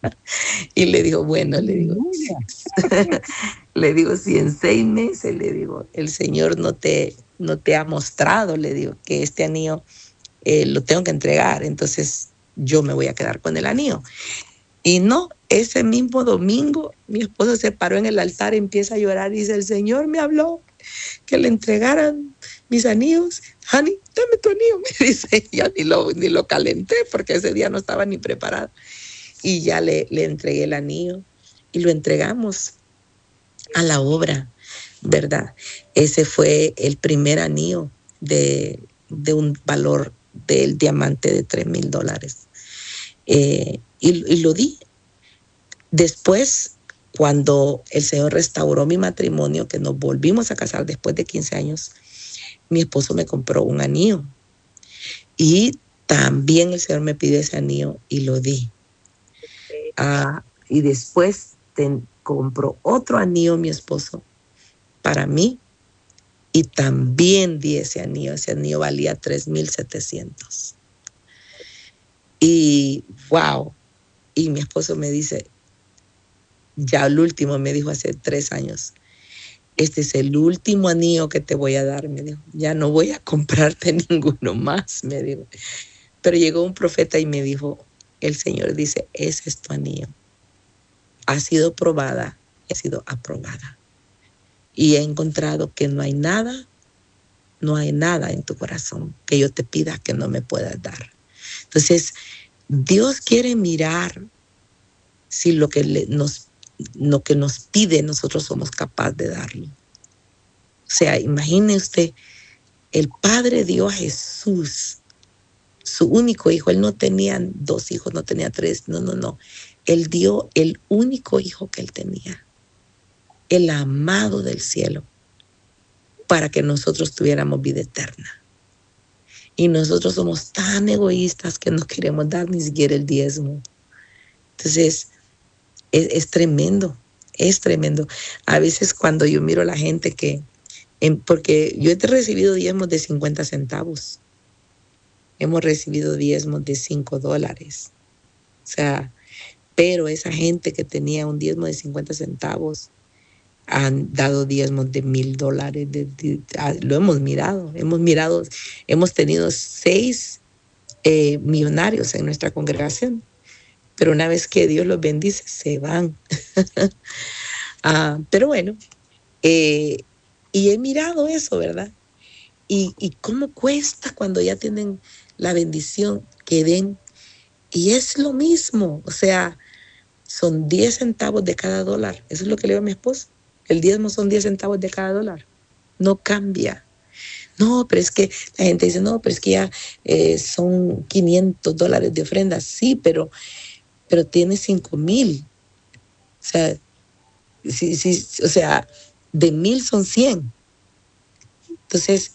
Y le digo, bueno, le digo, Aleluya. le digo, si en 6 meses, le digo, el Señor no te ha mostrado, le digo, que este anillo lo tengo que entregar, entonces yo me voy a quedar con el anillo. Y no, ese mismo domingo, mi esposo se paró en el altar, empieza a llorar y dice, el Señor me habló que le entregaran mis anillos. Honey, dame tu anillo, me dice. Ya ni lo calenté porque ese día no estaba ni preparado. Y ya le entregué el anillo y lo entregamos a la obra, ¿verdad? Ese fue el primer anillo de un valor del diamante de $3,000. Y lo di. Después, cuando el Señor restauró mi matrimonio, que nos volvimos a casar después de 15 años, mi esposo me compró un anillo. Y también el Señor me pidió ese anillo y lo di. Y después compró otro anillo mi esposo para mí y también di ese anillo. Ese anillo valía 3,700. Y wow. Y mi esposo me dice, ya el último me dijo hace 3 años, este es el último anillo que te voy a dar, me dijo. Ya no voy a comprarte ninguno más, me dijo. Pero llegó un profeta y me dijo, el Señor dice, ese es tu anillo. Ha sido probada, ha sido aprobada. Y he encontrado que no hay nada en tu corazón que yo te pida que no me puedas dar. Entonces, Dios quiere mirar si lo que nos pide nosotros somos capaces de darlo. O sea, imagine usted, el Padre dio a Jesús, su único hijo. Él no tenía 2 hijos, no tenía 3, no. Él dio el único hijo que él tenía, el amado del cielo, para que nosotros tuviéramos vida eterna. Y nosotros somos tan egoístas que no queremos dar ni siquiera el diezmo. Entonces, es tremendo, es tremendo. A veces cuando yo miro a la gente porque yo he recibido diezmos de 50 centavos, hemos recibido diezmos de $5. O sea, pero esa gente que tenía un diezmo de 50 centavos han dado diezmos de $1,000. Lo hemos tenido 6 millonarios en nuestra congregación, pero una vez que Dios los bendice, se van. Pero bueno, y he mirado eso, ¿verdad? Y cómo cuesta cuando ya tienen la bendición que den. Y es lo mismo, o sea, son 10 centavos de cada dólar. Eso es lo que le digo a mi esposo. El diezmo son 10 centavos de cada dólar. No cambia. No, pero es que la gente dice, no, pero es que ya son $500 de ofrenda. Sí, pero tiene 5,000. O sea, sí, o sea, de 1,000 son 100. Entonces,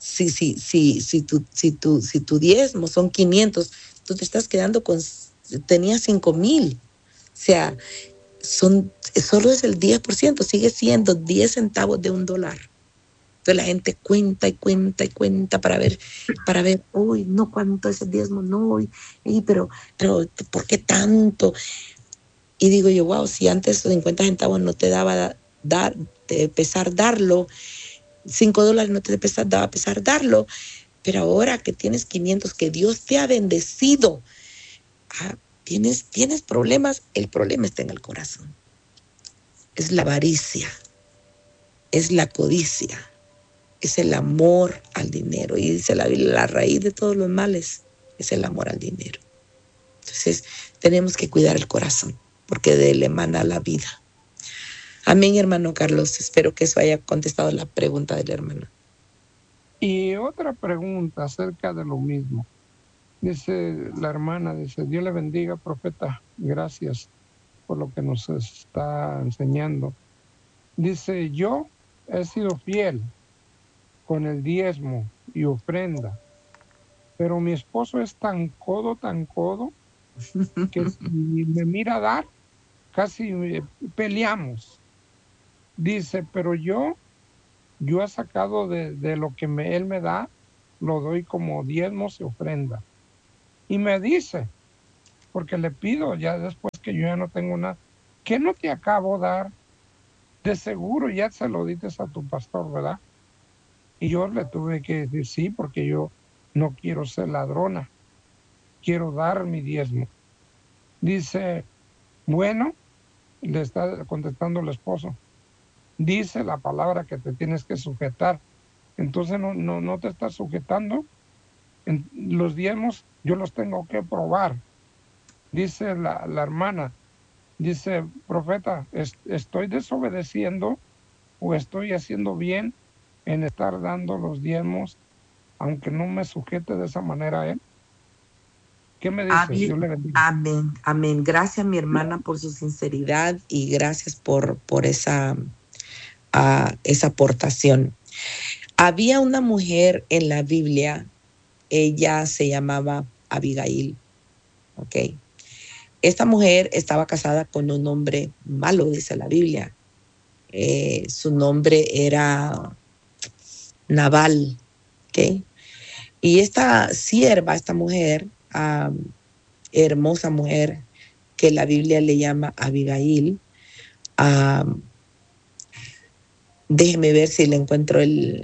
si tu diezmo son 500, tú te estás quedando tenía 5,000. O sea, solo es el 10%, sigue siendo 10 centavos de un dólar. Entonces la gente cuenta y cuenta y cuenta para ver, uy, no, cuánto es el diezmo, no, pero, ¿por qué tanto? Y digo yo, wow, si antes 50 centavos no te daba de pesar darlo, $5 no te daba pesar darlo, pero ahora que tienes 500, que Dios te ha bendecido, tienes problemas, el problema está en el corazón. Es la avaricia, es la codicia, es el amor al dinero. Y dice la Biblia, la raíz de todos los males es el amor al dinero. Entonces, tenemos que cuidar el corazón, porque de él emana la vida. Amén, hermano Carlos. Espero que eso haya contestado la pregunta del hermano. Y otra pregunta acerca de lo mismo. Dice la hermana, dice, Dios le bendiga, profeta. Gracias por lo que nos está enseñando. Dice, yo he sido fiel con el diezmo y ofrenda, pero mi esposo es tan codo, que si me mira dar, casi peleamos. Dice, pero yo he sacado de lo que él me da, lo doy como diezmos y ofrenda. Y me dice, porque le pido ya después que yo ya no tengo nada. ¿Qué no te acabo de dar? De seguro ya se lo dices a tu pastor, ¿verdad? Y yo le tuve que decir sí, porque yo no quiero ser ladrona, quiero dar mi diezmo. Dice, bueno, le está contestando el esposo, dice la palabra que te tienes que sujetar. Entonces no te estás sujetando. Los diezmos yo los tengo que probar. Dice la hermana, dice, profeta, ¿estoy desobedeciendo o estoy haciendo bien en estar dando los diezmos, aunque no me sujete de esa manera a él? ¿Qué me dice? Dios le bendiga. Amén, amén. Gracias, mi hermana, por su sinceridad y gracias por esa aportación. Había una mujer en la Biblia, ella se llamaba Abigail, ¿ok? Esta mujer estaba casada con un hombre malo, dice la Biblia. Su nombre era Nabal, ¿ok? Y esta sierva, esta mujer, hermosa mujer, que la Biblia le llama Abigail, déjeme ver si le encuentro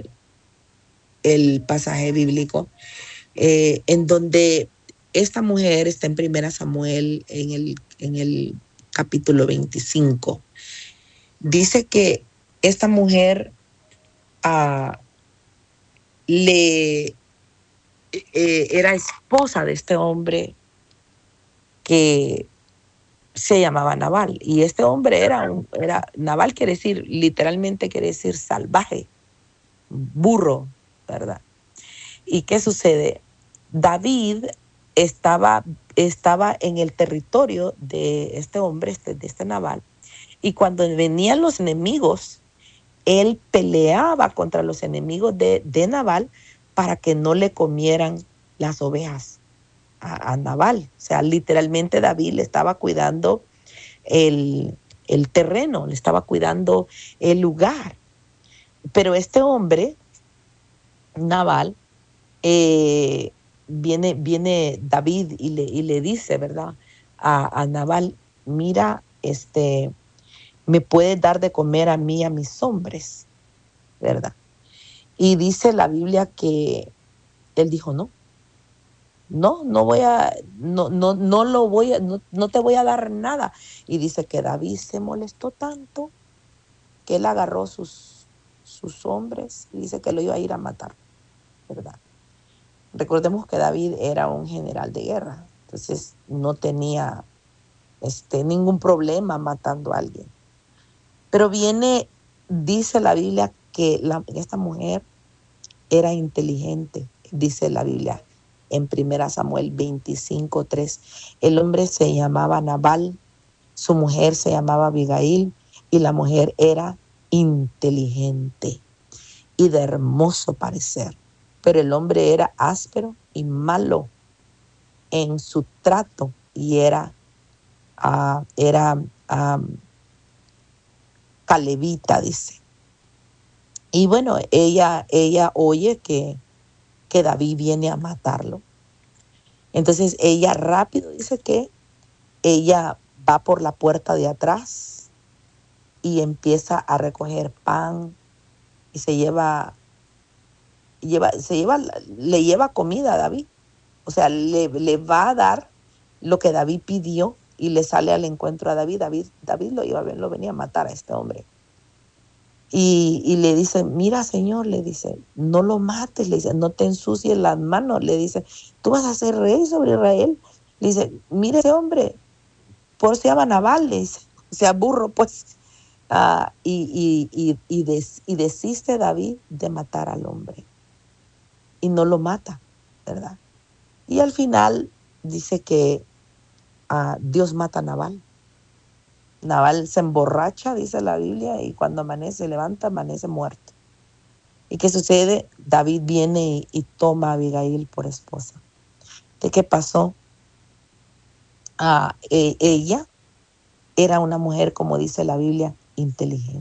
el pasaje bíblico, en donde esta mujer está en Primera Samuel en el capítulo 25. Dice que esta mujer uh, le era esposa de este hombre que se llamaba Nabal. Y este hombre Nabal quiere decir, literalmente quiere decir salvaje, burro, ¿verdad? ¿Y qué sucede? David estaba en el territorio de este hombre, de este Nabal, y cuando venían los enemigos, él peleaba contra los enemigos de Nabal para que no le comieran las ovejas a Nabal. O sea, literalmente David le estaba cuidando el terreno, le estaba cuidando el lugar. Pero este hombre, Nabal, viene David y le dice, ¿verdad? A Nabal, mira, me puedes dar de comer a mí, a mis hombres, ¿verdad? Y dice la Biblia que él dijo, no voy a, no lo voy a, no te voy a dar nada. Y dice que David se molestó tanto que él agarró sus hombres y dice que lo iba a ir a matar, ¿verdad? Recordemos que David era un general de guerra, entonces no tenía ningún problema matando a alguien. Pero dice la Biblia que esta mujer era inteligente, dice la Biblia en 1 Samuel 25:3. El hombre se llamaba Nabal, su mujer se llamaba Abigail y la mujer era inteligente y de hermoso parecer. Pero el hombre era áspero y malo en su trato y era calevita, dice. Y bueno, ella oye que David viene a matarlo. Entonces ella rápido dice que ella va por la puerta de atrás y empieza a recoger pan y le lleva comida a David. O sea, le va a dar lo que David pidió y le sale al encuentro a David. David lo venía a matar a este hombre. Y le dice, mira, Señor, le dice, no lo mates, le dice, no te ensucies las manos, le dice, tú vas a ser rey sobre Israel. Le dice, mire ese hombre, por se llama Nabal, le dice, o sea, burro, pues. Y desiste David de matar al hombre. Y no lo mata, ¿verdad? Y al final dice que Dios mata a Nabal. Nabal se emborracha, dice la Biblia, y cuando amanece, levanta, amanece muerto. ¿Y qué sucede? David viene y toma a Abigail por esposa. ¿De qué pasó? Ella era una mujer, como dice la Biblia, inteligente.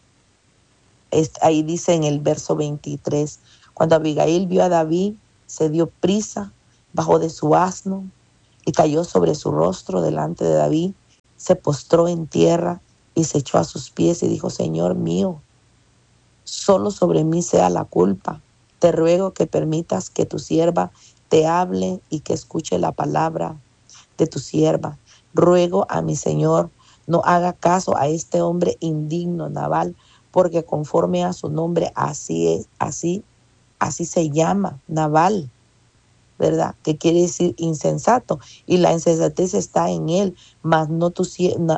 Ahí dice en el verso 23, cuando Abigail vio a David, se dio prisa, bajó de su asno y cayó sobre su rostro delante de David se postró en tierra y se echó a sus pies y dijo: Señor mío, solo sobre mí sea la culpa. Te ruego que permitas que tu sierva te hable y que escuche la palabra de tu sierva. Ruego a mi Señor, no haga caso a este hombre indigno, Nabal, porque conforme a su nombre, así se llama, Nabal, ¿verdad? Que quiere decir insensato. Y la insensatez está en él, mas no tu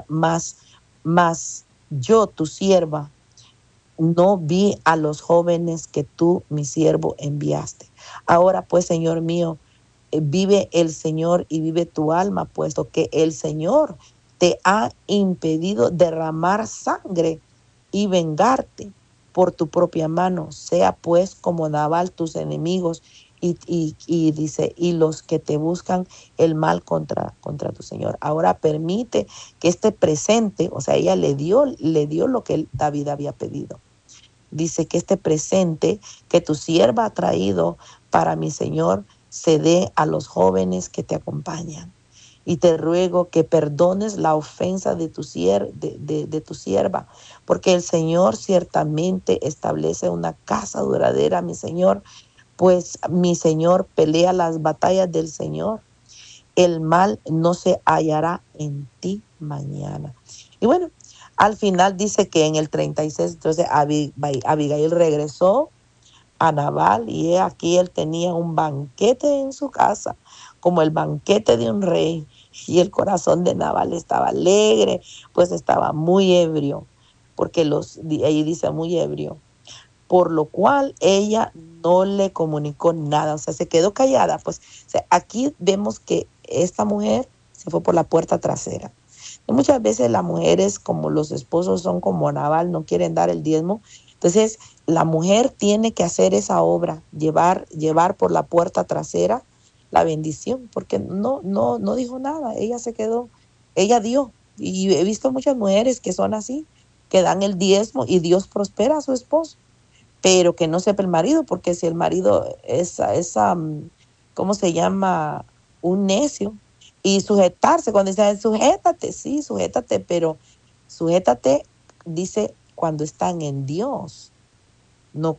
más yo, tu sierva, no vi a los jóvenes que tú, mi siervo, enviaste. Ahora pues, Señor mío, vive el Señor y vive tu alma, puesto que el Señor te ha impedido derramar sangre y vengarte por tu propia mano. Sea pues como Nabal tus enemigos y dice, y los que te buscan el mal contra tu Señor. Ahora permite que este presente, o sea, ella le dio lo que David había pedido. Dice que este presente que tu sierva ha traído para mi Señor se dé a los jóvenes que te acompañan. Y te ruego que perdones la ofensa de tu sierva, porque el Señor ciertamente establece una casa duradera, mi Señor, pues mi Señor pelea las batallas del Señor. El mal no se hallará en ti mañana. Y bueno, al final dice que en el 36, entonces Abigail regresó a Nabal y aquí él tenía un banquete en su casa, como el banquete de un rey. Y el corazón de Nabal estaba alegre, pues estaba muy ebrio, porque ahí dice muy ebrio, por lo cual ella no le comunicó nada, o sea, se quedó callada. Pues o sea, aquí vemos que esta mujer se fue por la puerta trasera. Y muchas veces las mujeres, como los esposos son como Nabal, no quieren dar el diezmo. Entonces, la mujer tiene que hacer esa obra, llevar por la puerta trasera la bendición, porque no dijo nada, ella se quedó, ella dio. Y he visto muchas mujeres que son así, que dan el diezmo y Dios prospera a su esposo, pero que no sepa el marido, porque si el marido ¿cómo se llama? Un necio. Y sujetarse, cuando dice sujétate, sí, sujétate, pero sujétate, dice, cuando están en Dios, no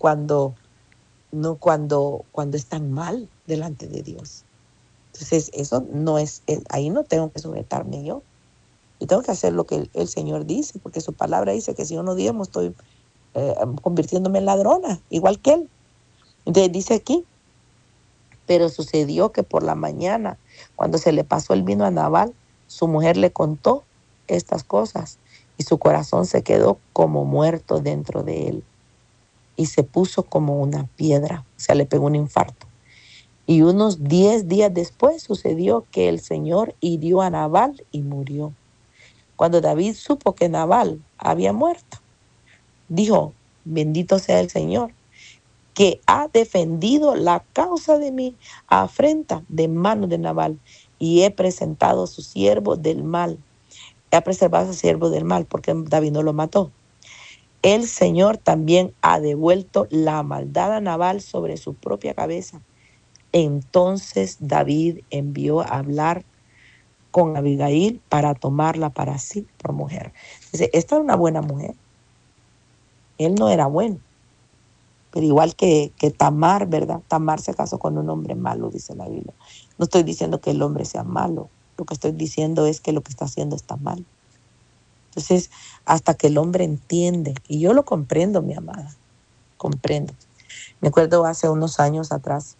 cuando están mal delante de Dios. Entonces, eso no ahí no tengo que sujetarme yo. Yo tengo que hacer lo que el Señor dice, porque su palabra dice que si yo no diezmo estoy convirtiéndome en ladrona, igual que él. Entonces dice aquí, pero sucedió que por la mañana, cuando se le pasó el vino a Nabal, su mujer le contó estas cosas y su corazón se quedó como muerto dentro de él y se puso como una piedra, o sea, le pegó un infarto. Y unos 10 días después sucedió que el Señor hirió a Nabal y murió. Cuando David supo que Nabal había muerto, dijo: bendito sea el Señor, que ha defendido la causa de mi afrenta de mano de Nabal, y he presentado a su siervo del mal. Ha preservado a su siervo del mal, porque David no lo mató. El Señor también ha devuelto la maldad a Nabal sobre su propia cabeza. Entonces David envió a hablar con Abigail para tomarla para sí por mujer. Dice, esta era una buena mujer. Él no era bueno. Pero igual que Tamar, ¿verdad? Tamar se casó con un hombre malo, dice la Biblia. No estoy diciendo que el hombre sea malo. Lo que estoy diciendo es que lo que está haciendo está mal. Entonces, hasta que el hombre entiende, y yo lo comprendo, mi amada, comprendo. Me acuerdo hace unos años atrás,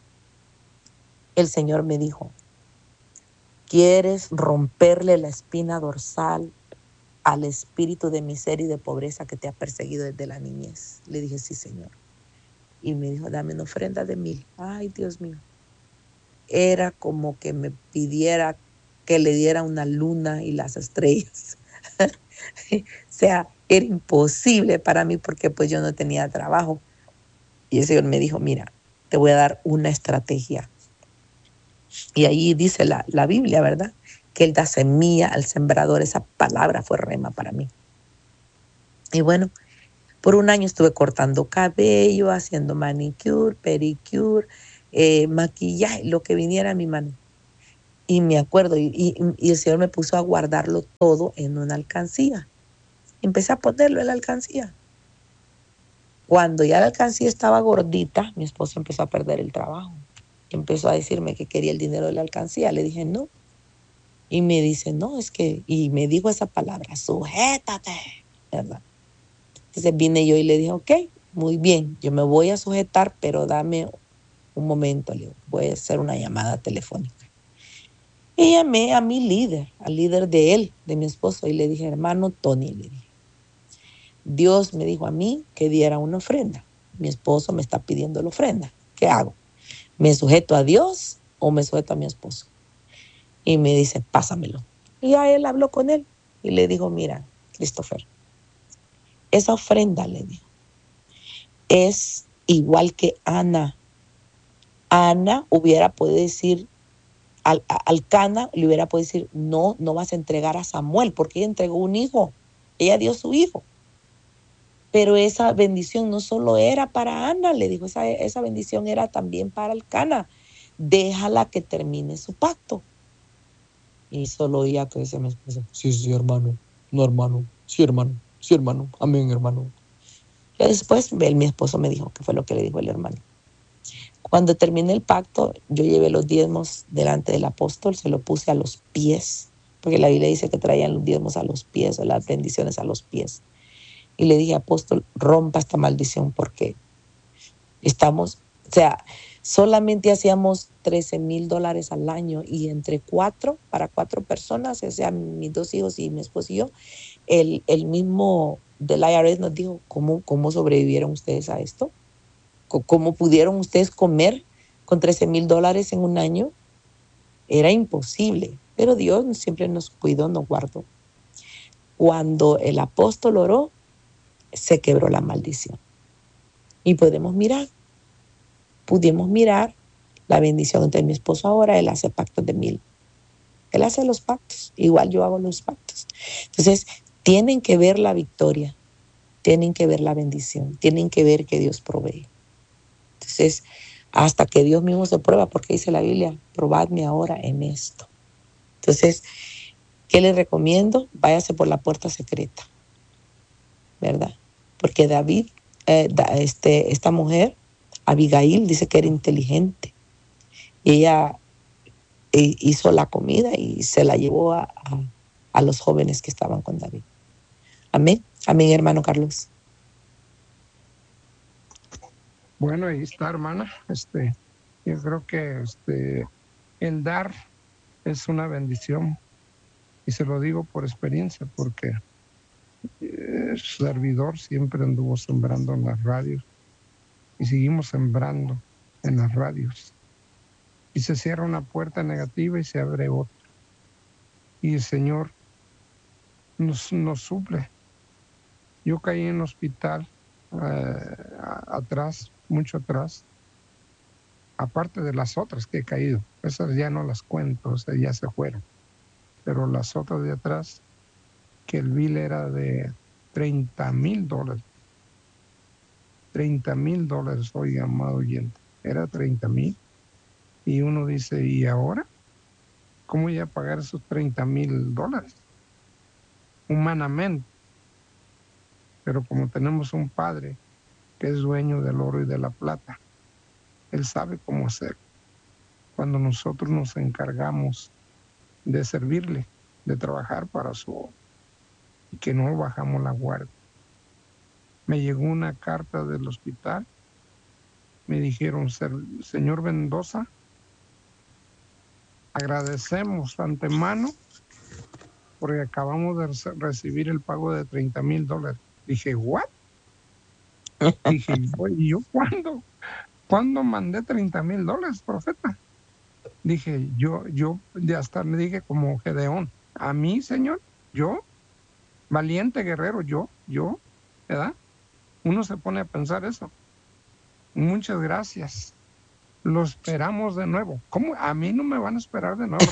el Señor me dijo: ¿quieres romperle la espina dorsal al espíritu de miseria y de pobreza que te ha perseguido desde la niñez? Le dije, sí, Señor. Y me dijo, dame una ofrenda de 1,000. Ay, Dios mío. Era como que me pidiera que le diera una luna y las estrellas. O sea, era imposible para mí porque pues yo no tenía trabajo. Y el Señor me dijo, mira, te voy a dar una estrategia. Y ahí dice la Biblia, ¿verdad? Que Él da semilla al sembrador. Esa palabra fue rema para mí. Y bueno, por un año estuve cortando cabello, haciendo manicure, pedicure, maquillaje, lo que viniera a mi mano. Y me acuerdo, y el Señor me puso a guardarlo todo en una alcancía. Empecé a ponerlo en la alcancía. Cuando ya la alcancía estaba gordita, mi esposo empezó a perder el trabajo. Empezó a decirme que quería el dinero de la alcancía. Le dije, no. Y me dice, no, es que, y me dijo esa palabra, sujétate, ¿verdad? Entonces vine yo y le dije, ok, muy bien, yo me voy a sujetar, pero dame un momento, le digo, voy a hacer una llamada telefónica. Y llamé a mi líder, al líder de él, de mi esposo, y le dije, hermano Tony, le dije, Dios me dijo a mí que diera una ofrenda. Mi esposo me está pidiendo la ofrenda. ¿Qué hago? ¿Me sujeto a Dios o me sujeto a mi esposo? Y me dice, pásamelo. Y a él habló con él y le dijo, mira, Christopher, esa ofrenda, le dijo, es igual que Ana. Ana hubiera podido decir, al Cana le hubiera podido decir, no, no vas a entregar a Samuel, porque ella entregó un hijo, ella dio su hijo. Pero esa bendición no solo era para Ana, le dijo, esa bendición era también para el Cana. Déjala que termine su pacto. Y solo oía que decía mi esposa, sí, sí, hermano, no, hermano, sí, hermano, amén, hermano. Y después mi esposo me dijo qué fue lo que le dijo el hermano. Cuando terminé el pacto, yo llevé los diezmos delante del apóstol, se lo puse a los pies, porque la Biblia dice que traían los diezmos a los pies, o las bendiciones a los pies. Y le dije, apóstol, rompa esta maldición porque estamos, o sea, solamente hacíamos $13,000 al año y para 4 personas, o sea, mis 2 hijos y mi esposo y yo, el mismo del IRS nos dijo, ¿cómo sobrevivieron ustedes a esto? ¿Cómo pudieron ustedes comer con $13,000 en un año? Era imposible, pero Dios siempre nos cuidó, nos guardó. Cuando el apóstol oró, se quebró la maldición. Y pudimos mirar la bendición de mi esposo ahora. Él hace pactos de 1,000. Él hace los pactos, igual yo hago los pactos. Entonces, tienen que ver la victoria, tienen que ver la bendición, tienen que ver que Dios provee. Entonces, hasta que Dios mismo se prueba, porque dice la Biblia, probadme ahora en esto. Entonces, ¿qué les recomiendo? Váyase por la puerta secreta, ¿verdad? Porque David, esta mujer, Abigail, dice que era inteligente. Y ella hizo la comida y se la llevó a los jóvenes que estaban con David. Amén. Amén, hermano Carlos. Bueno, ahí está, hermana. Yo creo que el dar es una bendición. Y se lo digo por experiencia, porque el servidor siempre anduvo sembrando en las radios y seguimos sembrando en las radios. Y se cierra una puerta negativa y se abre otra. Y el Señor nos suple. Yo caí en el hospital atrás, mucho atrás, aparte de las otras que he caído. Esas ya no las cuento, esas ya se fueron. Pero las otras de atrás, que el bill era de $30,000. $30,000, oiga, amado oyente. Era 30,000. Y uno dice, ¿y ahora? ¿Cómo voy a pagar esos $30,000? Humanamente. Pero como tenemos un Padre que es dueño del oro y de la plata, Él sabe cómo hacer. Cuando nosotros nos encargamos de servirle, de trabajar para su obra, y que no bajamos la guardia. Me llegó una carta del hospital, me dijeron, señor Mendoza, agradecemos antemano porque acabamos de recibir el pago de $30,000. Dije, ¿what? Dije, ¿y yo cuándo? ¿Cuándo mandé $30,000, profeta? Dije, yo hasta me dije como Gedeón, a mí, Señor, yo, valiente guerrero, yo, ¿verdad? Uno se pone a pensar eso. Muchas gracias. Lo esperamos de nuevo. ¿Cómo? A mí no me van a esperar de nuevo.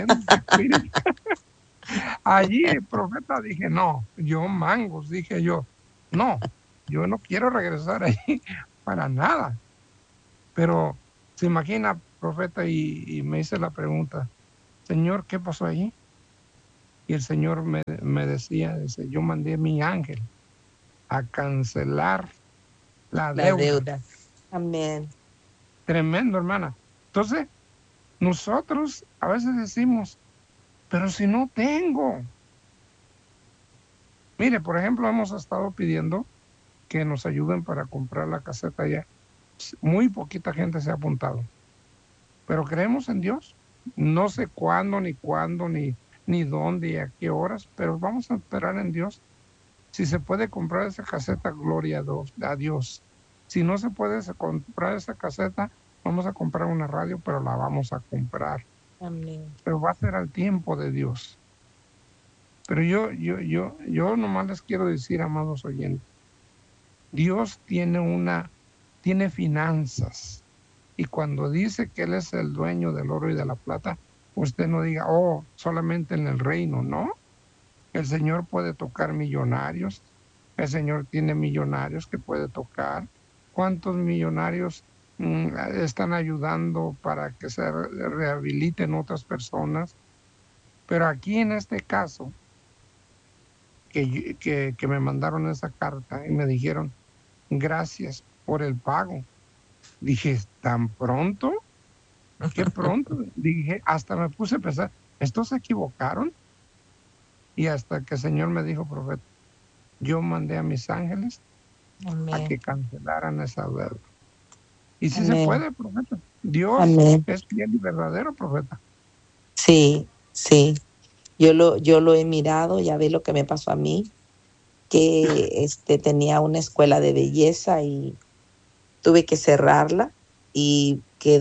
Allí, profeta, dije, no, yo mangos, dije yo, no, yo no quiero regresar ahí para nada. Pero se imagina, profeta, y me hice la pregunta, Señor, ¿qué pasó ahí? Y el Señor me decía, dice, yo mandé a mi ángel a cancelar la La deuda. deuda. Amén. Tremendo, hermana. Entonces, nosotros a veces decimos, pero si no tengo. Mire, por ejemplo, hemos estado pidiendo que nos ayuden para comprar la caseta ya. Muy poquita gente se ha apuntado, pero creemos en Dios. No sé cuándo, ni dónde y a qué horas, pero vamos a esperar en Dios. Si se puede comprar esa caseta, gloria a Dios. Si no se puede comprar esa caseta, vamos a comprar una radio, pero la vamos a comprar. Amén. Pero va a ser al tiempo de Dios. Pero yo nomás les quiero decir, amados oyentes, Dios tiene finanzas. Y cuando dice que Él es el dueño del oro y de la plata, usted no diga, oh, solamente en el reino, ¿no? El Señor puede tocar millonarios. El Señor tiene millonarios que puede tocar. ¿Cuántos millonarios están ayudando para que se rehabiliten otras personas? Pero aquí en este caso, que me mandaron esa carta y me dijeron, gracias por el pago. Dije, ¿tan pronto? ¿Qué pronto? Dije, hasta me puse a pensar, ¿estos se equivocaron? Y hasta que el Señor me dijo, profeta, yo mandé a mis ángeles a Amén. que cancelaran esa deuda. Y sí se Amén. puede, profeta. Dios Amén. es fiel y verdadero, profeta. Sí, sí. Yo lo he mirado, ya ve lo que me pasó a mí, que tenía una escuela de belleza y tuve que cerrarla y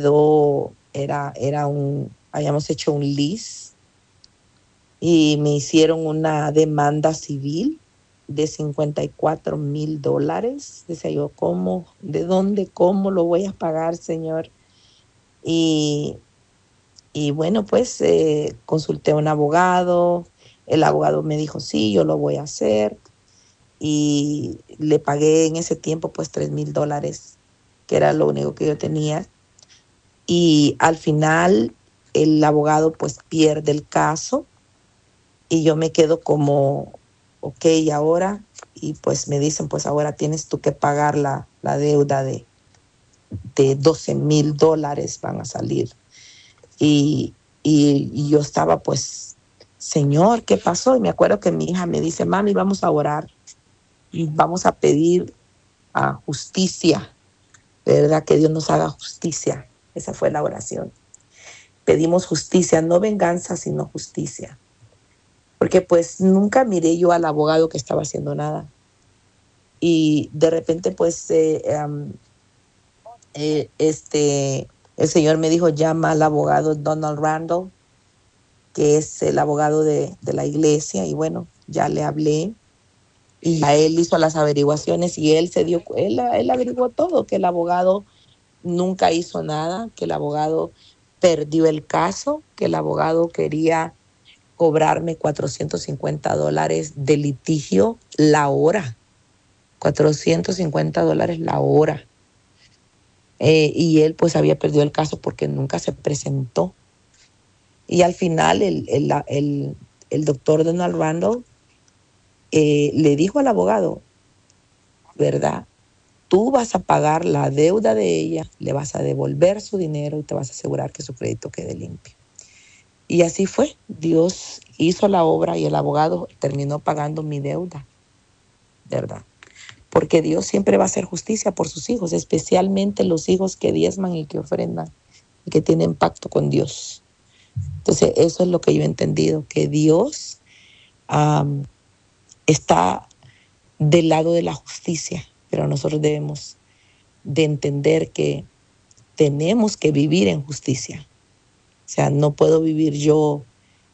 habíamos hecho un lease y me hicieron una demanda civil de $54,000. Decía yo, ¿cómo? ¿De dónde? ¿Cómo lo voy a pagar, señor? Y, y bueno, pues consulté a un abogado, el abogado me dijo, sí, yo lo voy a hacer y le pagué en ese tiempo pues $3,000, que era lo único que yo tenía. Y al final el abogado pues pierde el caso y yo me quedo como, ok, ¿y ahora? Y pues me dicen, pues ahora tienes tú que pagar la deuda de $12,000 van a salir. Y, y yo estaba pues, Señor, ¿qué pasó? Y me acuerdo que mi hija me dice, mami, vamos a orar y vamos a pedir a justicia, de verdad que Dios nos haga justicia. Esa fue la oración. Pedimos justicia, no venganza, sino justicia. Porque pues nunca miré yo al abogado que estaba haciendo nada. Y de repente pues el Señor me dijo, llama al abogado Donald Randall, que es el abogado de la iglesia. Y bueno, ya le hablé y a él hizo las averiguaciones y él averiguó todo, que el abogado nunca hizo nada, que el abogado perdió el caso, que el abogado quería cobrarme $450 de litigio la hora. $450 la hora. Y él pues había perdido el caso porque nunca se presentó. Y al final el doctor Donald Randall le dijo al abogado, ¿verdad? Tú vas a pagar la deuda de ella, le vas a devolver su dinero y te vas a asegurar que su crédito quede limpio. Y así fue. Dios hizo la obra y el abogado terminó pagando mi deuda, ¿verdad? Porque Dios siempre va a hacer justicia por sus hijos, especialmente los hijos que diezman y que ofrendan y que tienen pacto con Dios. Entonces, eso es lo que yo he entendido, que Dios está del lado de la justicia, pero nosotros debemos de entender que tenemos que vivir en justicia. O sea, no puedo vivir yo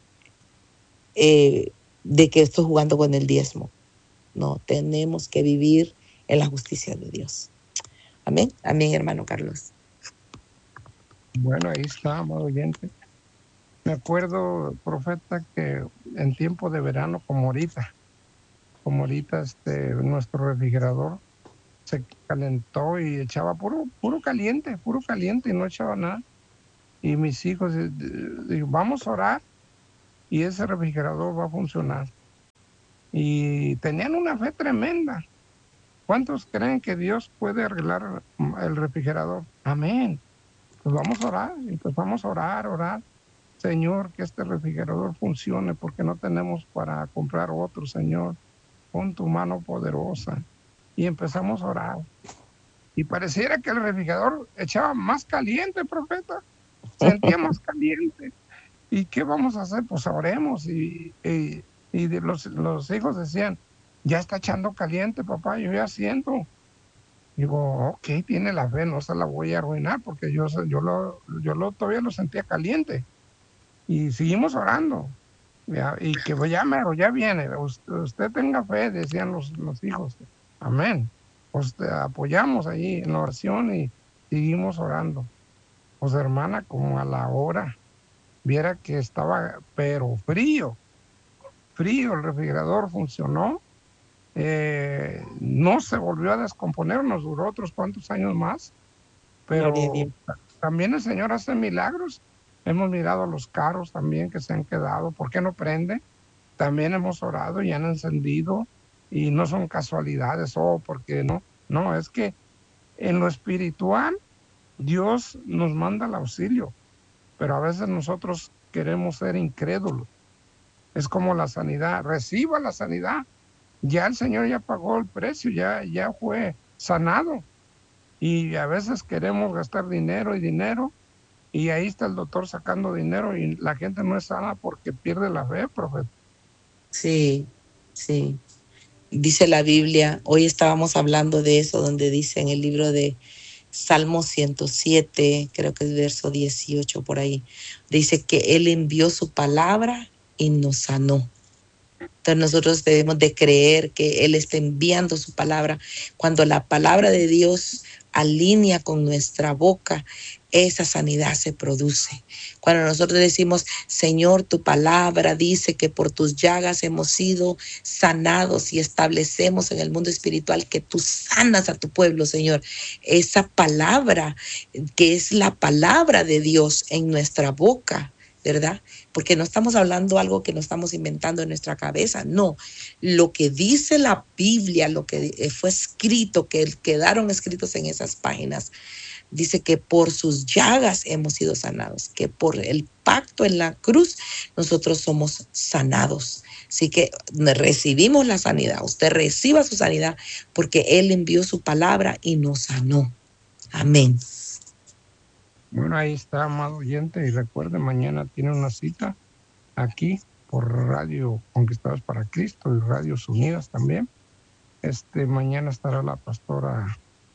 de que estoy jugando con el diezmo. No, tenemos que vivir en la justicia de Dios. Amén. Amén, hermano Carlos. Bueno, ahí está, amado oyente. Me acuerdo, profeta, que en tiempo de verano, como ahorita nuestro refrigerador se calentó y echaba puro caliente y no echaba nada. Y mis hijos, digo, vamos a orar y ese refrigerador va a funcionar. Y tenían una fe tremenda. ¿Cuántos creen que Dios puede arreglar el refrigerador? Amén. Pues vamos a orar. Empezamos a orar, orar. Señor, que este refrigerador funcione porque no tenemos para comprar otro, Señor. Pon tu mano poderosa. Y empezamos a orar. Y pareciera que el refrigerador echaba más caliente, profeta. Sentía más caliente. ¿Y qué vamos a hacer? Pues oremos. Y los hijos decían, ya está echando caliente, papá, yo ya siento. Digo, ok, tiene la fe, no se la voy a arruinar porque todavía lo sentía caliente. Y seguimos orando. Y que ya mero, ya viene. Usted tenga fe, decían los hijos. Amén. Pues te apoyamos ahí en la oración y seguimos orando. Pues hermana, como a la hora, viera que estaba, pero frío, frío, el refrigerador funcionó. No se volvió a descomponer, nos duró otros cuantos años más, Gloria a Dios. pero también el Señor hace milagros. Hemos mirado los carros también que se han quedado, ¿por qué no prende? También hemos orado y han encendido y no son casualidades, porque no, es que en lo espiritual Dios nos manda el auxilio, pero a veces nosotros queremos ser incrédulos. Es como la sanidad, reciba la sanidad. Ya el Señor ya pagó el precio, ya fue sanado. Y a veces queremos gastar dinero y dinero, y ahí está el doctor sacando dinero y la gente no es sana porque pierde la fe, profeta. Sí, sí. Dice la Biblia, hoy estábamos hablando de eso, donde dice en el libro de Salmo 107, creo que es verso 18 por ahí, dice que Él envió su palabra y nos sanó. Entonces nosotros debemos de creer que Él está enviando su palabra. Cuando la palabra de Dios alinea con nuestra boca, esa sanidad se produce. Cuando nosotros decimos, Señor, tu palabra dice que por tus llagas hemos sido sanados y establecemos en el mundo espiritual que tú sanas a tu pueblo, Señor. Esa palabra, que es la palabra de Dios en nuestra boca, ¿verdad? Porque no estamos hablando algo que no estamos inventando en nuestra cabeza, no. Lo que dice la Biblia, lo que fue escrito, que quedaron escritos en esas páginas, dice que por sus llagas hemos sido sanados, que por el pacto en la cruz nosotros somos sanados. Así que recibimos la sanidad, usted reciba su sanidad porque Él envió su palabra y nos sanó. Amén. Bueno, ahí está, amado oyente, y recuerde, mañana tiene una cita aquí por Radio Conquistados para Cristo y Radios Unidas también. Mañana estará la pastora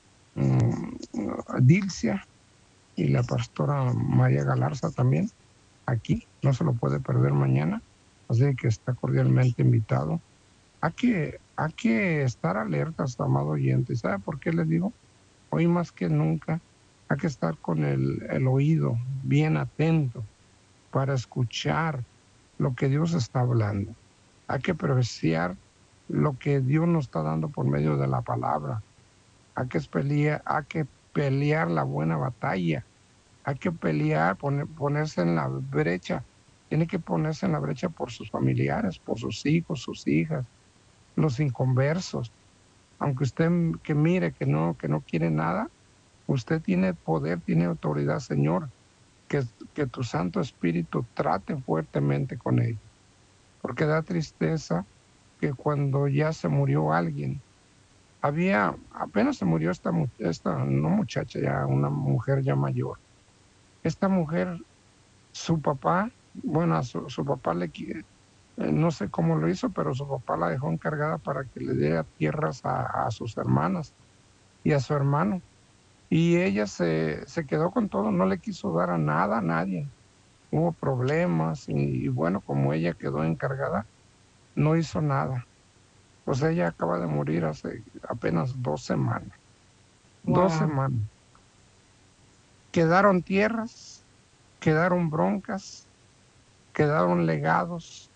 Dilcia y la pastora María Galarza también aquí, no se lo puede perder mañana, así que está cordialmente invitado. Hay que estar alertas, amado oyente. ¿Sabe por qué les digo? Hoy más que nunca hay que estar con el oído bien atento para escuchar lo que Dios está hablando. Hay que apreciar lo que Dios nos está dando por medio de la palabra. Hay que pelear la buena batalla. Hay que pelear, ponerse en la brecha. Tiene que ponerse en la brecha por sus familiares, por sus hijos, sus hijas, los inconversos. Aunque usted que mire que no quiere nada, usted tiene poder, tiene autoridad, Señor, que tu Santo Espíritu trate fuertemente con ellos. Porque da tristeza que cuando ya se murió alguien, apenas se murió esta no muchacha, ya una mujer ya mayor. Esta mujer, su papá, bueno, su papá no sé cómo lo hizo, pero su papá la dejó encargada para que le diera tierras a sus hermanas y a su hermano. Y ella se quedó con todo, no le quiso dar a nadie. Hubo problemas y bueno, como ella quedó encargada, no hizo nada. Pues ella acaba de morir hace apenas 2 semanas. Wow. 2 semanas. Quedaron tierras, quedaron broncas, quedaron legados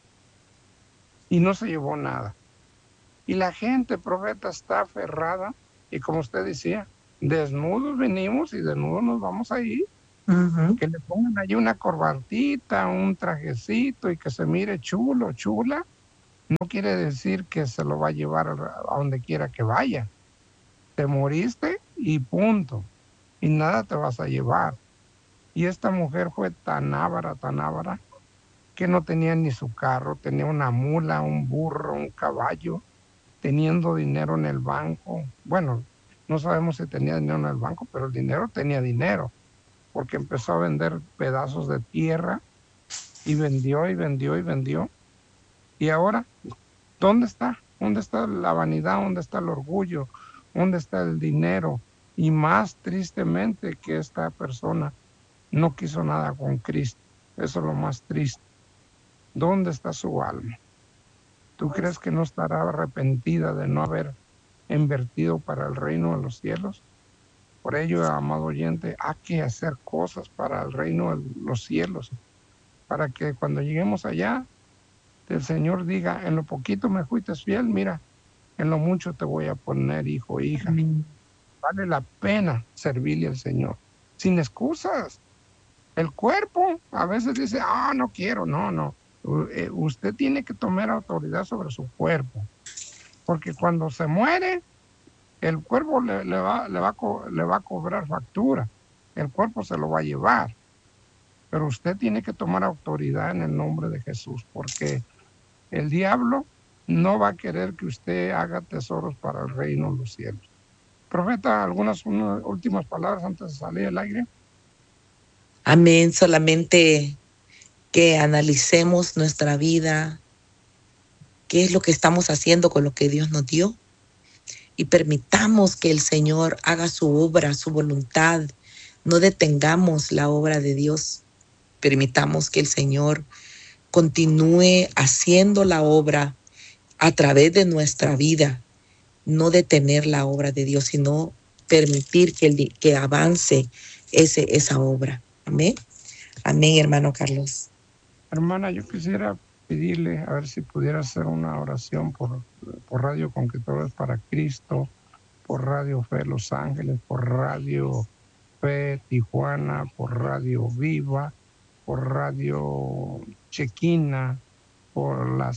y no se llevó nada. Y la gente, profeta, está aferrada y como usted decía, desnudos venimos y desnudos nos vamos a ir. Que le pongan ahí una corbatita, un trajecito y que se mire chulo, chula, no quiere decir que se lo va a llevar a donde quiera que vaya. Te moriste y punto. Y nada te vas a llevar. Y esta mujer fue tan avara, que no tenía ni su carro, tenía una mula, un burro, un caballo, teniendo dinero en el banco. Bueno, no sabemos si tenía dinero en el banco, pero el dinero tenía dinero, porque empezó a vender pedazos de tierra y vendió y vendió y vendió. Y ahora, ¿dónde está? ¿Dónde está la vanidad? ¿Dónde está el orgullo? ¿Dónde está el dinero? Y más tristemente que esta persona no quiso nada con Cristo. Eso es lo más triste. ¿Dónde está su alma? ¿Tú crees que no estará arrepentida de no haber invertido para el reino de los cielos? Por ello, amado oyente, hay que hacer cosas para el reino de los cielos, para que cuando lleguemos allá, el Señor diga, en lo poquito me fuiste fiel, mira, en lo mucho te voy a poner, hijo, hija. Vale la pena servirle al Señor, sin excusas. El cuerpo a veces dice, no quiero, no. Usted tiene que tomar autoridad sobre su cuerpo, porque cuando se muere, el cuerpo le va a cobrar factura, el cuerpo se lo va a llevar, pero usted tiene que tomar autoridad en el nombre de Jesús, porque el diablo no va a querer que usted haga tesoros para el reino de los cielos. Profeta, unas últimas palabras antes de salir al aire. Amén. Solamente que analicemos nuestra vida, qué es lo que estamos haciendo con lo que Dios nos dio, y permitamos que el Señor haga su obra, su voluntad. No detengamos la obra de Dios. Permitamos que el Señor continúe haciendo la obra a través de nuestra vida. No detener la obra de Dios, sino permitir que avance esa obra. Amén. Amén, hermano Carlos. Hermana, yo quisiera pedirle a ver si pudiera hacer una oración por Radio Conquistadores para Cristo, por Radio Fe Los Ángeles, por Radio Fe Tijuana, por Radio Viva, por Radio Chequina, por la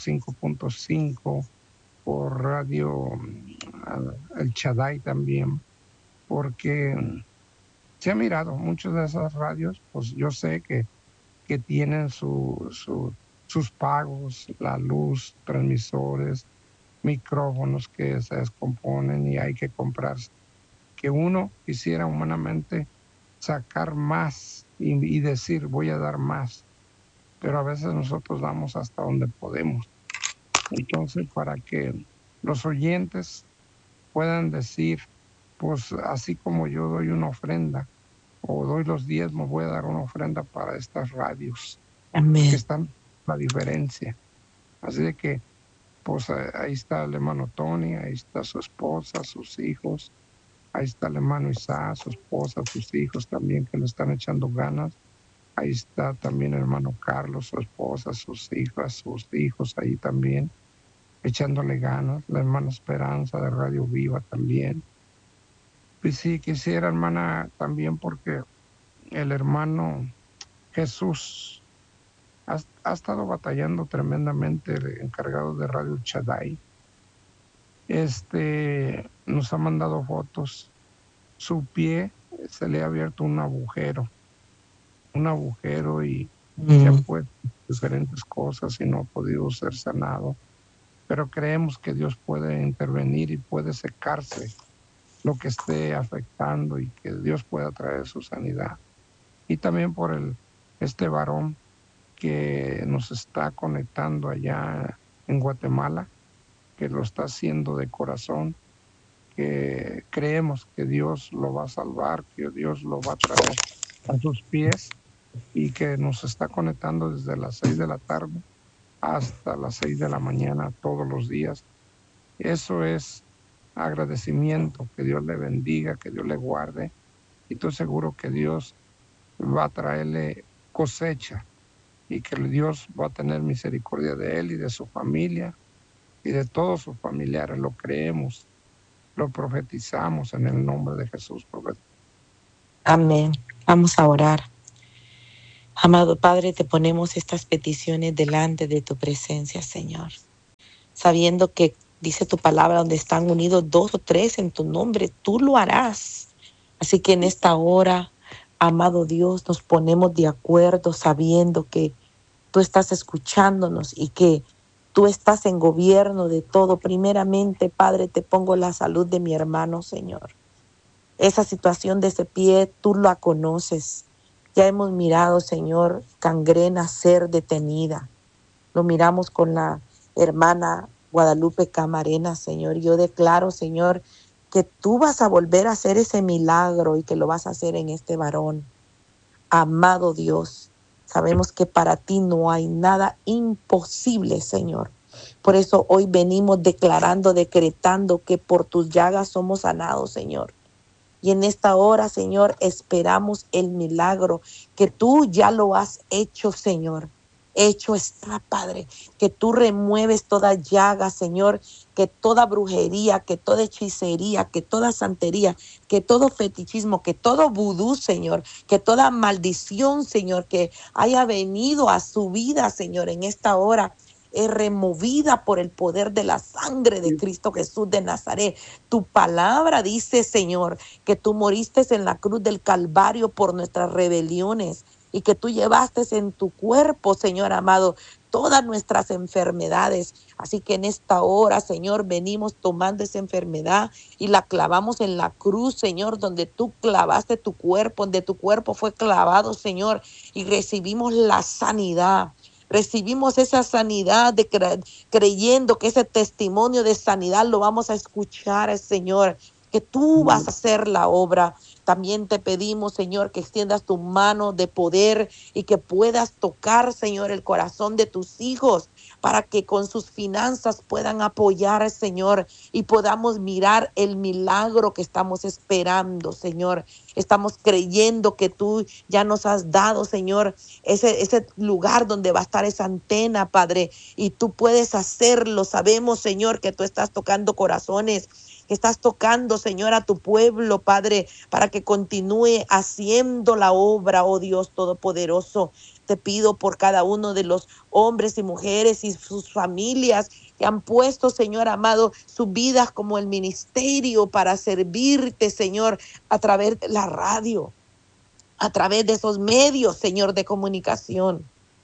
105.5, por Radio El Chaday también, porque se ha mirado muchas de esas radios, pues yo sé que tienen sus pagos, la luz, transmisores, micrófonos que se descomponen y hay que comprar. Que uno quisiera humanamente sacar más y decir voy a dar más, pero a veces nosotros damos hasta donde podemos. Entonces, para que los oyentes puedan decir, pues así como yo doy una ofrenda o doy los diezmos, voy a dar una ofrenda para estas radios. Amén. Que están la diferencia. Así de que, pues ahí está el hermano Tony, ahí está su esposa, sus hijos, ahí está el hermano Isaac, su esposa, sus hijos también que le están echando ganas. Ahí está también el hermano Carlos, su esposa, sus hijas, sus hijos ahí también, echándole ganas. La hermana Esperanza de Radio Viva también. Pues sí, quisiera, hermana, también porque el hermano Jesús ha estado batallando tremendamente, el encargado de Radio Chaday. Nos ha mandado fotos. Su pie se le ha abierto un agujero y se han puesto diferentes cosas y no ha podido ser sanado. Pero creemos que Dios puede intervenir y puede secarse lo que esté afectando y que Dios pueda traer su sanidad. Y también por este varón que nos está conectando allá en Guatemala, que lo está haciendo de corazón, que creemos que Dios lo va a salvar, que Dios lo va a traer a sus pies y que nos está conectando desde las 6 de la tarde hasta las 6 de la mañana todos los días. Eso es agradecimiento, que Dios le bendiga, que Dios le guarde y estoy seguro que Dios va a traerle cosecha y que Dios va a tener misericordia de él y de su familia y de todos sus familiares. Lo creemos, lo profetizamos en el nombre de Jesús, profeta. Amén. Vamos a orar. Amado Padre, te ponemos estas peticiones delante de tu presencia, Señor, sabiendo que dice tu palabra, donde están unidos 2 o 3 en tu nombre, tú lo harás. Así que en esta hora, amado Dios, nos ponemos de acuerdo sabiendo que tú estás escuchándonos y que tú estás en gobierno de todo. Primeramente, Padre, te pongo la salud de mi hermano, Señor. Esa situación de ese pie, tú la conoces. Ya hemos mirado, Señor, Cangrena ser detenida. Lo miramos con la hermana Guadalupe Camarena, Señor. Yo declaro, Señor, que tú vas a volver a hacer ese milagro y que lo vas a hacer en este varón. Amado Dios, sabemos que para ti no hay nada imposible, Señor. Por eso hoy venimos declarando, decretando que por tus llagas somos sanados, Señor. Y en esta hora, Señor, esperamos el milagro que tú ya lo has hecho, Señor. Hecho está, Padre, que tú remueves toda llaga, Señor, que toda brujería, que toda hechicería, que toda santería, que todo fetichismo, que todo vudú, Señor, que toda maldición, Señor, que haya venido a su vida, Señor, en esta hora, es removida por el poder de la sangre de Cristo Jesús de Nazaret. Tu palabra dice, Señor, que tú moriste en la cruz del Calvario por nuestras rebeliones y que tú llevaste en tu cuerpo, Señor amado, todas nuestras enfermedades. Así que en esta hora, Señor, venimos tomando esa enfermedad y la clavamos en la cruz, Señor, donde tú clavaste tu cuerpo, donde tu cuerpo fue clavado, Señor, y recibimos la sanidad. Recibimos esa sanidad creyendo que ese testimonio de sanidad lo vamos a escuchar, Señor, que tú vas a hacer la obra. También te pedimos, Señor, que extiendas tu mano de poder y que puedas tocar, Señor, el corazón de tus hijos para que con sus finanzas puedan apoyar, Señor, y podamos mirar el milagro que estamos esperando, Señor. Estamos creyendo que tú ya nos has dado, Señor, ese lugar donde va a estar esa antena, Padre, y tú puedes hacerlo. Sabemos, Señor, que tú estás tocando corazones, que estás tocando, Señor, a tu pueblo, Padre, para que continúe haciendo la obra, oh Dios Todopoderoso. Te pido por cada uno de los hombres y mujeres y sus familias que han puesto, Señor amado, sus vidas como el ministerio para servirte, Señor, a través de la radio, a través de esos medios, Señor, de comunicación.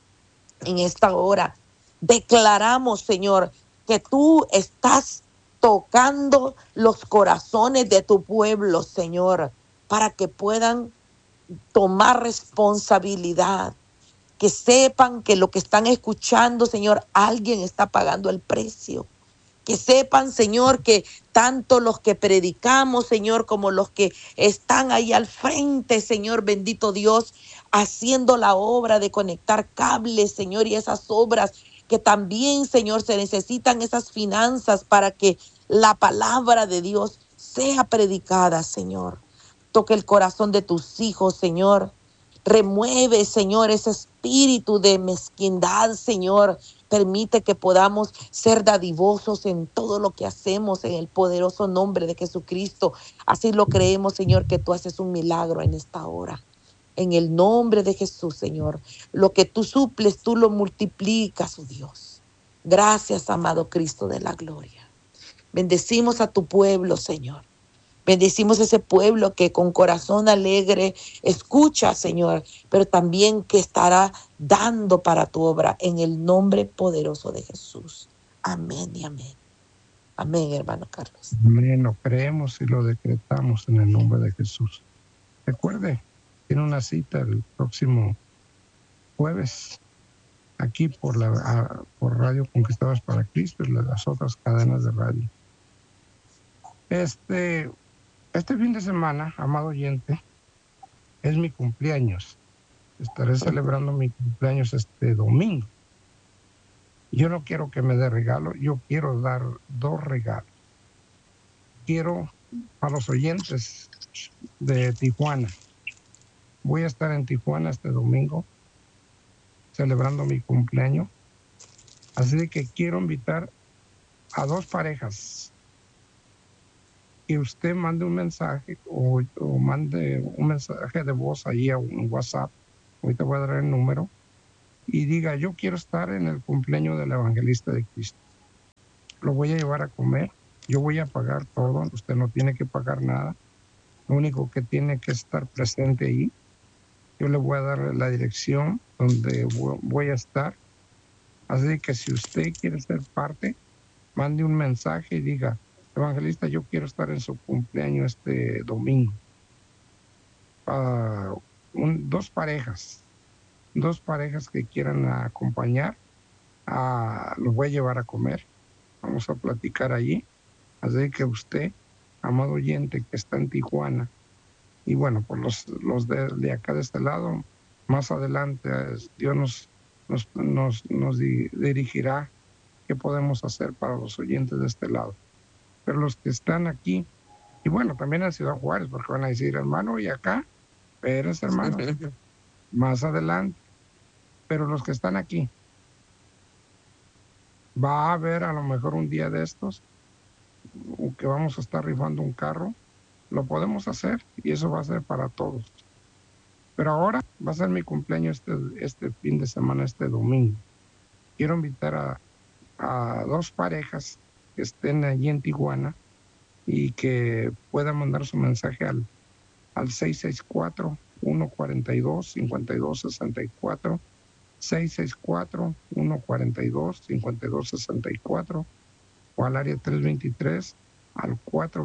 En esta hora declaramos, Señor, que tú estás tocando los corazones de tu pueblo, Señor, para que puedan tomar responsabilidad, que sepan que lo que están escuchando, Señor, alguien está pagando el precio. Que sepan, Señor, que tanto los que predicamos, Señor, como los que están ahí al frente, Señor, bendito Dios, haciendo la obra de conectar cables, Señor, y esas obras que también, Señor, se necesitan esas finanzas para que la palabra de Dios sea predicada, Señor. Toque el corazón de tus hijos, Señor. Remueve, Señor, ese espíritu de mezquindad, Señor. Permite que podamos ser dadivosos en todo lo que hacemos en el poderoso nombre de Jesucristo. Así lo creemos, Señor, que tú haces un milagro en esta hora. En el nombre de Jesús, Señor. Lo que tú suples, tú lo multiplicas, oh Dios. Gracias, amado Cristo de la gloria. Bendecimos a tu pueblo, Señor. Bendecimos ese pueblo que con corazón alegre escucha, Señor, pero también que estará dando para tu obra en el nombre poderoso de Jesús. Amén y amén. Amén, hermano Carlos. Amén, lo creemos y lo decretamos en el nombre de Jesús. Recuerde, tiene una cita el próximo jueves aquí por Radio Conquistadores para Cristo y las otras cadenas de radio. Este fin de semana, amado oyente, es mi cumpleaños. Estaré celebrando mi cumpleaños este domingo. Yo no quiero que me dé regalo, yo quiero dar 2 regalos. Quiero a los oyentes de Tijuana. Voy a estar en Tijuana este domingo celebrando mi cumpleaños. Así que quiero invitar a 2 parejas que usted mande un mensaje o mande un mensaje de voz ahí a un WhatsApp, ahorita voy a dar el número, y diga, yo quiero estar en el cumpleaños del Evangelista de Cristo. Lo voy a llevar a comer, yo voy a pagar todo, usted no tiene que pagar nada, lo único que tiene que estar presente ahí. Yo le voy a dar la dirección donde voy a estar. Así que si usted quiere ser parte, mande un mensaje y diga, Evangelista, yo quiero estar en su cumpleaños este domingo. Dos parejas que quieran acompañar, los voy a llevar a comer. Vamos a platicar allí. Así que usted, amado oyente que está en Tijuana, y bueno, por los de acá de este lado, más adelante Dios nos dirigirá qué podemos hacer para los oyentes de este lado. Pero los que están aquí, y bueno, también en Ciudad Juárez, porque van a decir, hermano, y acá, eres hermanos, más adelante. Pero los que están aquí, va a haber a lo mejor un día de estos que vamos a estar rifando un carro, lo podemos hacer y eso va a ser para todos. Pero ahora va a ser mi cumpleaños este fin de semana, este domingo. Quiero invitar a dos parejas que estén allí en Tijuana y que puedan mandar su mensaje al 664-142-5264, 664-142-5264 o al área 323 al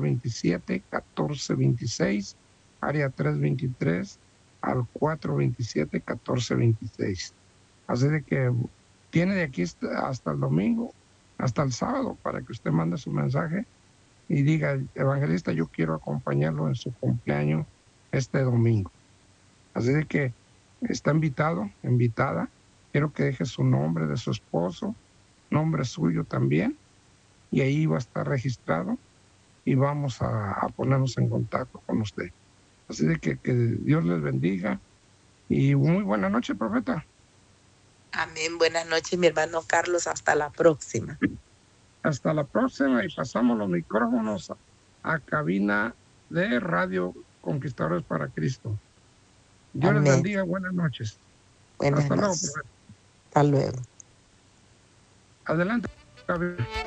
427-1426, área 323 al 427-1426. Así de que tiene de aquí hasta el domingo, hasta el sábado, para que usted mande su mensaje y diga, Evangelista, yo quiero acompañarlo en su cumpleaños este domingo. Así de que está invitado, invitada. Quiero que deje su nombre de su esposo, nombre suyo también, y ahí va a estar registrado y vamos a ponernos en contacto con usted. Así de que Dios les bendiga y muy buena noche, profeta. Amén. Buenas noches, mi hermano Carlos. Hasta la próxima. Hasta la próxima y pasamos los micrófonos a cabina de Radio Conquistadores para Cristo. Dios les Amén. bendiga. Buenas noches. Buenas Hasta luego, noches. profeta. Hasta luego. Adelante.